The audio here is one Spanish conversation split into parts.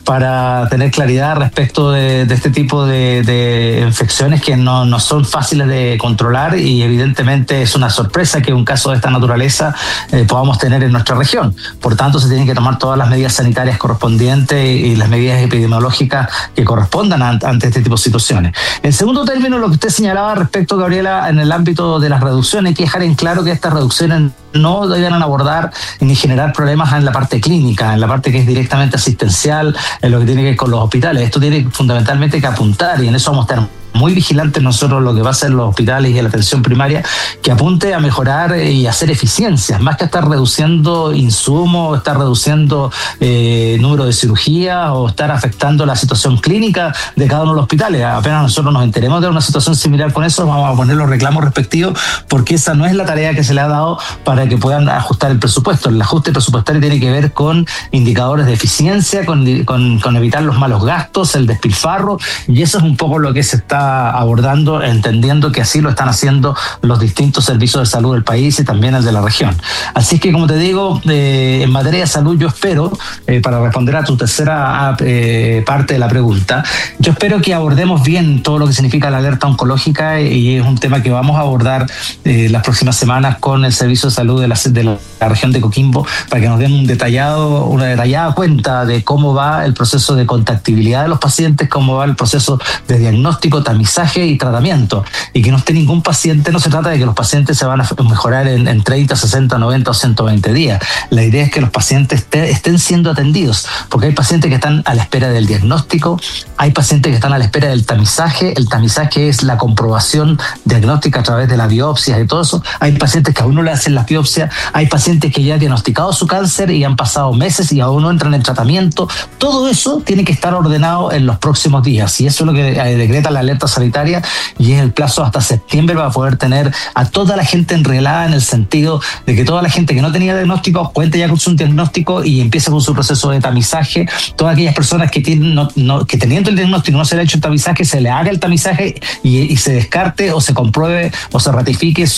para tener claridad respecto de este tipo de infecciones que no son fáciles de controlar, y evidentemente es una sorpresa que un caso de esta naturaleza podamos tener en nuestra región. Por tanto, se tienen que tomar todas las medidas sanitarias correspondientes y las medidas epidemiológicas que correspondan ante este tipo de situaciones. En segundo término, lo que usted señalaba respecto, Gabriela, en el ámbito de las reducciones, hay que dejar en claro que estas reducciones no deben abordar ni generar problemas en la parte clínica, en la parte que es directamente asistencial, en lo que tiene que ver con los hospitales. Esto tiene fundamentalmente que apuntar, y en eso vamos a estar muy vigilantes nosotros, lo que va a ser los hospitales y la atención primaria, que apunte a mejorar y hacer eficiencias, más que estar reduciendo insumos, estar reduciendo número de cirugías o estar afectando la situación clínica de cada uno de los hospitales. Apenas nosotros nos enteremos de una situación similar con eso, vamos a poner los reclamos respectivos, porque esa no es la tarea que se le ha dado para que puedan ajustar el presupuesto. El ajuste presupuestario tiene que ver con indicadores de eficiencia, con evitar los malos gastos, el despilfarro, y eso es un poco lo que se está abordando, entendiendo que así lo están haciendo los distintos servicios de salud del país y también el de la región. Así que, como te digo, en materia de salud, yo espero, para responder a tu tercera parte de la pregunta, yo espero que abordemos bien todo lo que significa la alerta oncológica, y es un tema que vamos a abordar las próximas semanas con el Servicio de Salud de la región de Coquimbo, para que nos den una detallada cuenta de cómo va el proceso de contactibilidad de los pacientes, cómo va el proceso de diagnóstico, tamizaje y tratamiento, y que no esté ningún paciente. No se trata de que los pacientes se van a mejorar en 30, 60, 90 o 120 días. La idea es que los pacientes estén siendo atendidos, porque hay pacientes que están a la espera del diagnóstico, hay pacientes que están a la espera del tamizaje. El tamizaje es la comprobación diagnóstica a través de las biopsias y todo eso. Hay pacientes que aún no le hacen las biopsias, hay pacientes que ya han diagnosticado su cáncer y han pasado meses y aún no entran en tratamiento. Todo eso tiene que estar ordenado en los próximos días, y eso es lo que decreta la alerta sanitaria, y es el plazo hasta septiembre para poder tener a toda la gente enrelada, en el sentido de que toda la gente que no tenía diagnóstico cuente ya con su diagnóstico y empiece con su proceso de tamizaje. Todas aquellas personas que que teniendo el diagnóstico no se le ha hecho el tamizaje, se le haga el tamizaje y se descarte o se compruebe o se ratifique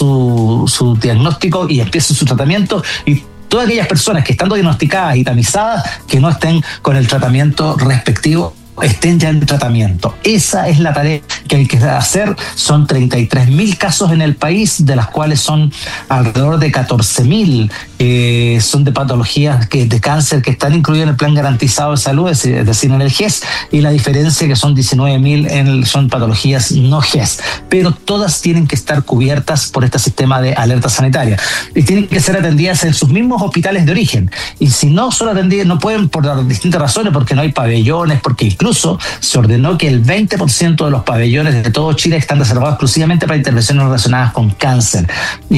su diagnóstico y empiece su tratamiento. Y todas aquellas personas que están diagnosticadas y tamizadas, que no estén con el tratamiento respectivo, estén ya en tratamiento. Esa es la tarea que hay que hacer. Son 33.000 casos en el país, de las cuales son alrededor de 14.000 son de patologías de cáncer que están incluidas en el plan garantizado de salud, es decir, en el GES, y la diferencia que son 19.000 son patologías no GES, pero todas tienen que estar cubiertas por este sistema de alerta sanitaria y tienen que ser atendidas en sus mismos hospitales de origen. Y si no son atendidas, no pueden, por distintas razones, porque no hay pabellones, porque incluso se ordenó que el 20% de los pabellones de todo Chile están reservados exclusivamente para intervenciones relacionadas con cáncer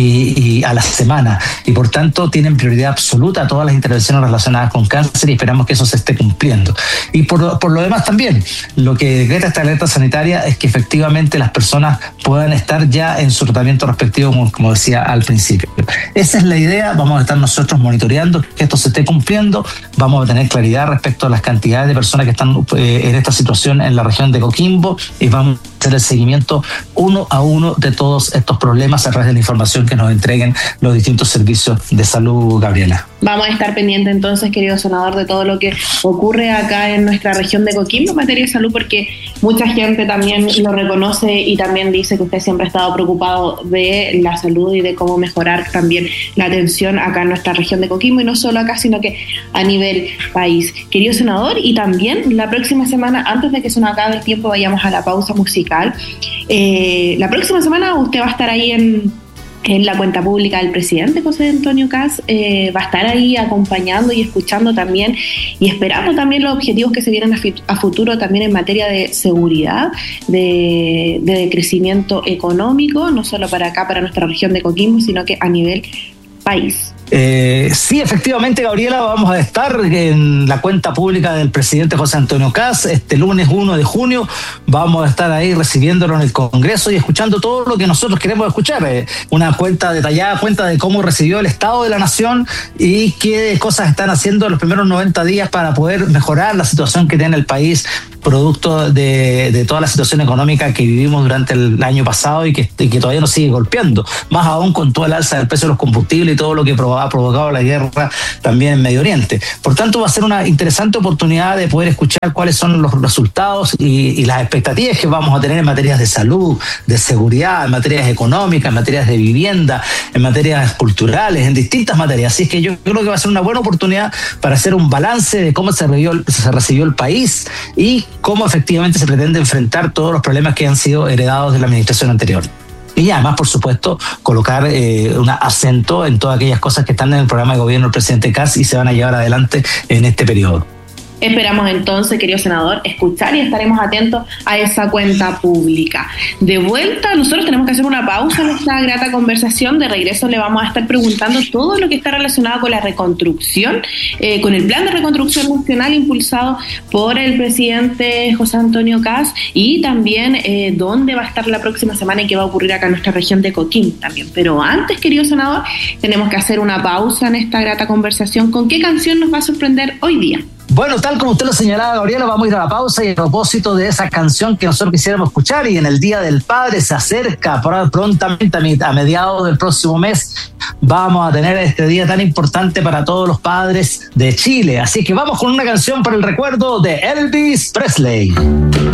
y a la semana, y por tanto tienen prioridad absoluta a todas las intervenciones relacionadas con cáncer, y esperamos que eso se esté cumpliendo. Y por lo demás también, lo que decreta esta alerta sanitaria es que efectivamente las personas puedan estar ya en su tratamiento respectivo, como decía al principio. Esa es la idea. Vamos a estar nosotros monitoreando que esto se esté cumpliendo, vamos a tener claridad respecto a las cantidades de personas que están en esta situación en la región de Coquimbo, y vamos a hacer el seguimiento uno a uno de todos estos problemas a través de la información que nos entreguen los distintos servicios de salud, Gabriela. Vamos a estar pendientes entonces, querido senador, de todo lo que ocurre acá en nuestra región de Coquimbo en materia de salud, porque mucha gente también lo reconoce y también dice que usted siempre ha estado preocupado de la salud y de cómo mejorar también la atención acá en nuestra región de Coquimbo, y no solo acá, sino que a nivel país. Querido senador, y también la próxima semana, antes de que se nos acabe el tiempo, vayamos a la pausa musical. La próxima semana usted va a estar ahí en la cuenta pública del presidente José Antonio Kast, va a estar ahí acompañando y escuchando también y esperando también los objetivos que se vienen a futuro también en materia de seguridad, de crecimiento económico, no solo para acá, para nuestra región de Coquimbo, sino que a nivel país. Sí, efectivamente, Gabriela, vamos a estar en la cuenta pública del presidente José Antonio Kast este lunes 1 de junio. Vamos a estar ahí recibiéndolo en el Congreso y escuchando todo lo que nosotros queremos escuchar. Una cuenta detallada, cuenta de cómo recibió el Estado de la Nación y qué cosas están haciendo en los primeros 90 días para poder mejorar la situación que tiene el país producto de toda la situación económica que vivimos durante el año pasado y que todavía nos sigue golpeando, más aún con todo el alza del precio de los combustibles y todo lo que ha provocado la guerra también en Medio Oriente. Por tanto, va a ser una interesante oportunidad de poder escuchar cuáles son los resultados y las expectativas que vamos a tener en materias de salud, de seguridad, en materias económicas, en materias de vivienda, en materias culturales, en distintas materias. Así es que yo creo que va a ser una buena oportunidad para hacer un balance de cómo se recibió el país y cómo efectivamente se pretende enfrentar todos los problemas que han sido heredados de la administración anterior. Y además, por supuesto, colocar un acento en todas aquellas cosas que están en el programa de gobierno del presidente Kast y se van a llevar adelante en este periodo. Esperamos entonces, querido senador, escuchar y estaremos atentos a esa cuenta pública. De vuelta, nosotros tenemos que hacer una pausa en esta grata conversación. De regreso le vamos a estar preguntando todo lo que está relacionado con la reconstrucción, con el plan de reconstrucción nacional impulsado por el presidente José Antonio Kast y también dónde va a estar la próxima semana y qué va a ocurrir acá en nuestra región de Coquimbo también. Pero antes, querido senador, tenemos que hacer una pausa en esta grata conversación. ¿Con qué canción nos va a sorprender hoy día? Bueno, tal como usted lo señalaba, Gabriela, vamos a ir a la pausa y a propósito de esa canción que nosotros quisiéramos escuchar y en el Día del Padre se acerca prontamente a mediados del próximo mes, vamos a tener este día tan importante para todos los padres de Chile. Así que vamos con una canción para el recuerdo de Elvis Presley.